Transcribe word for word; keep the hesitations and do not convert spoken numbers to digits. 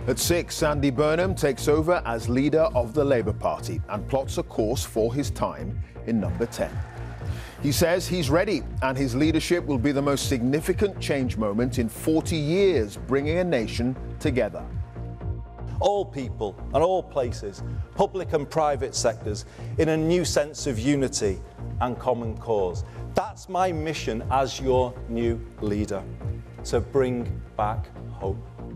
At six, Andy Burnham takes over as leader of the Labour Party and plots a course for his time in number ten. He says he's ready and his leadership will be the most significant change moment in forty years, bringing a nation together. All people and all places, public and private sectors, in a new sense of unity and common cause. That's my mission as your new leader, to bring back hope.